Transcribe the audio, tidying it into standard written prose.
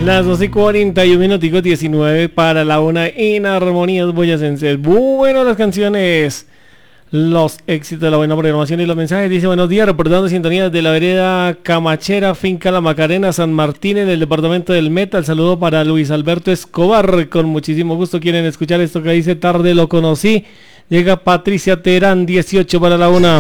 Las 12:41 minuticos 19 para la una en Armonías Boyacenses. Bueno, las canciones, los éxitos de la buena programación y los mensajes. Dice: buenos días, reportando sintonía de la vereda Camachera, finca La Macarena, San Martín, en el departamento del Meta. El saludo para Luis Alberto Escobar, con muchísimo gusto quieren escuchar esto que dice: tarde lo conocí. Llega Patricia Terán, 18 para la una.